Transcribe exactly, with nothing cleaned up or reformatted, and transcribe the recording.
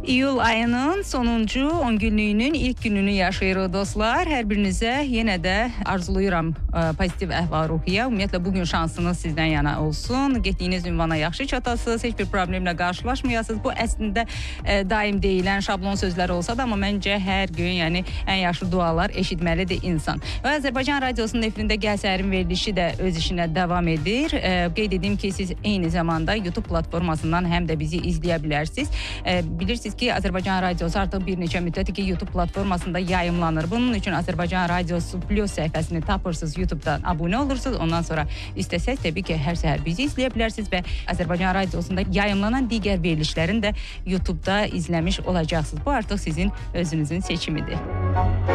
İyul ayının sonuncu on günlüyünün ilk gününü yaşayırıq dostlar. Hər birinizə yenə də arzulayıram ə, pozitiv əhval-ruhiyyə. Ümumiyyətlə bugün şansınız sizdən yana olsun. Getdiyiniz ünvana yaxşı çatasınız, heç bir problemlə qarşılaşmayasınız. Bu əslində ə, daim deyilən şablon sözlər olsa da, amma məncə hər gün yəni ən yaxşı dualar eşitməlidir insan. Və Azərbaycan Radiosunun efirində Gəl Səhərin verilişi də öz işinə davam edir. Ə, qeyd edim ki, siz eyni zamanda YouTube platformasından həm də bizi izləyə bilərsiniz. Ə, bilirsiniz ki, Azərbaycan Radiosu artıq bir neçə müddətdir ki, YouTube platformasında yayımlanır. Bunun üçün Azərbaycan Radiosu Plus səhifəsini tapırsınız, YouTube'dan abunə olursunuz. Ondan sonra istəsəz təbii ki, hər səhər bizi izləyə bilərsiniz və Azərbaycan Radiosunda yayımlanan digər verilişlərini də YouTube'da izləmiş olacaqsınız. Bu artıq sizin özünüzün seçimidir.